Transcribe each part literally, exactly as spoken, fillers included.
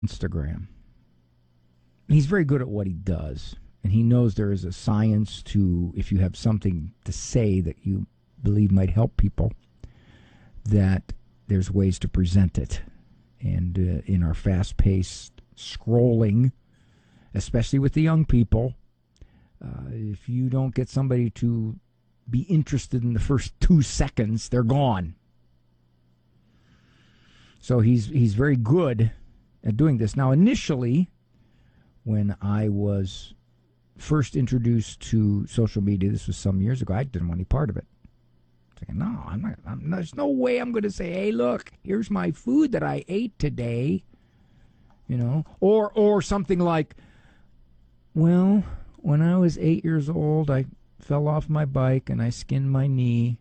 Instagram. He's very good at what he does, and he knows there is a science to, if you have something to say that you believe might help people, that there's ways to present it. And uh, in our fast-paced scrolling, especially with the young people, uh, if you don't get somebody to be interested in the first two seconds, they're gone. So he's he's very good at doing this. Now, initially, when I was first introduced to social media, this was some years ago, I didn't want any part of it. Thinking, no, I'm not. I'm, there's no way I'm going to say, "Hey, look, here's my food that I ate today," you know, or or something like, "Well, when I was eight years old, I fell off my bike and I skinned my knee.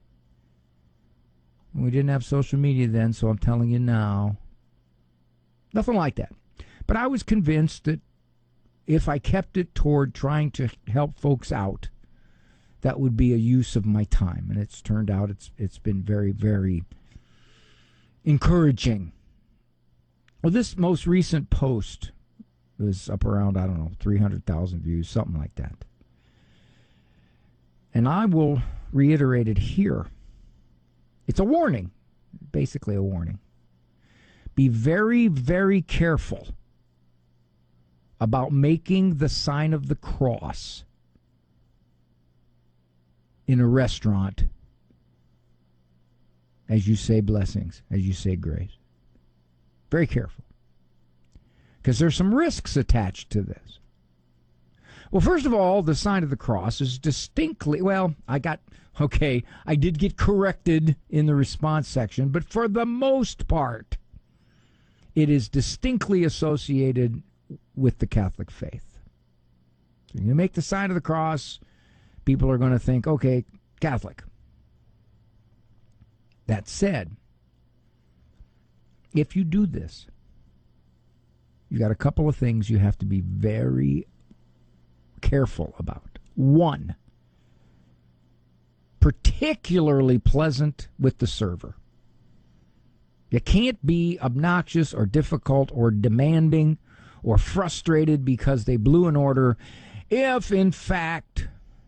We didn't have social media then, so I'm telling you now." Nothing like that. But I was convinced that if I kept it toward trying to help folks out, that would be a use of my time. And it's turned out it's it's been very, very encouraging. Well, this most recent post was up around, I don't know, three hundred thousand views, something like that. And I will reiterate it here. It's a warning, basically a warning. Be very, very careful about making the sign of the cross in a restaurant as you say blessings, as you say grace. Very careful. Because there's some risks attached to this. Well, first of all, the sign of the cross is distinctly, well, I got, okay, I did get corrected in the response section, but for the most part, it is distinctly associated with the Catholic faith. So you make the sign of the cross, people are going to think, okay, Catholic. That said, if you do this, you got a couple of things you have to be very careful about. One, particularly pleasant with the server. You can't be obnoxious or difficult or demanding or frustrated because they blew an order if, in fact,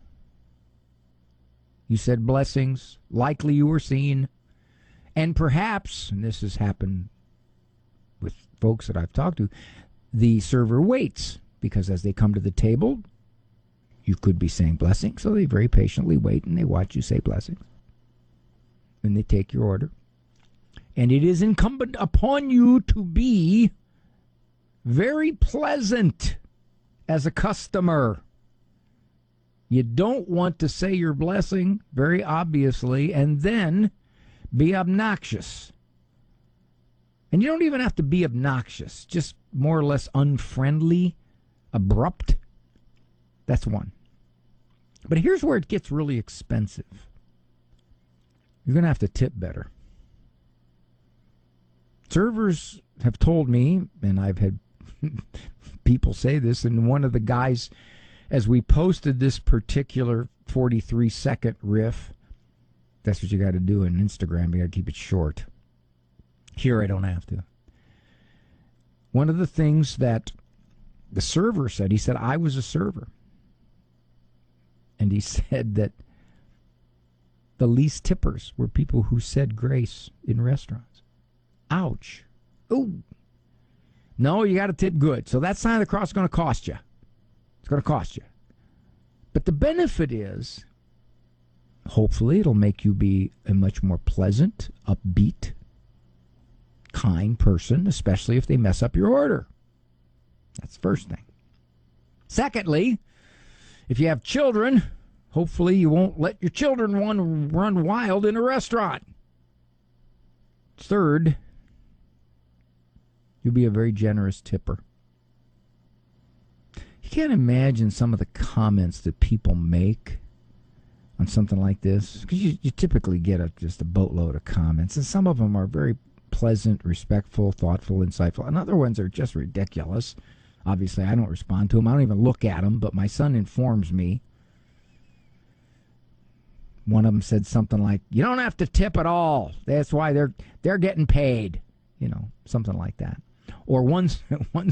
you said blessings, likely you were seen, and perhaps, and this has happened with folks that I've talked to, the server waits because as they come to the table, you could be saying blessings, so they very patiently wait and they watch you say blessings. And they take your order. And it is incumbent upon you to be very pleasant as a customer. You don't want to say your blessing, very obviously, and then be obnoxious. And you don't even have to be obnoxious, just more or less unfriendly, abrupt. That's one. But here's where it gets really expensive. You're going to have to tip better. Servers have told me, and I've had people say this, and one of the guys, as we posted this particular forty-three second riff, that's what you got to do on Instagram. You got to keep it short. Here I don't have to. One of the things that the server said, he said, I was a server. And he said that the least tippers were people who said grace in restaurants. Ouch. Ooh. No, you got to tip good. So that sign of the cross is going to cost you. It's going to cost you. But the benefit is, hopefully, it'll make you be a much more pleasant, upbeat, kind person, especially if they mess up your order. That's the first thing. Secondly, if you have children, hopefully you won't let your children run, run wild in a restaurant. Third, you'll be a very generous tipper. You can't imagine some of the comments that people make on something like this, because you, you typically get a, just a boatload of comments, and some of them are very pleasant, respectful, thoughtful, insightful, and other ones are just ridiculous. Obviously, I don't respond to them. I don't even look at them, but my son informs me. One of them said something like, you don't have to tip at all. That's why they're they're getting paid. You know, something like that. or one one